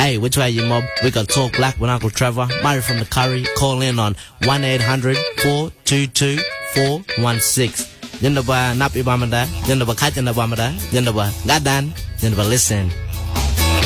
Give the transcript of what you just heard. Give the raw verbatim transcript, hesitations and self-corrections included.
Hey, which way you mob? We got Talk Black with Uncle Trevor. Murray from the Curry. Call in on one eight hundred four two two four one six. Yanda ba napi ba mada? Yanda ba kajanda ba mada? Yanda ba gadan? Yanda ba listen.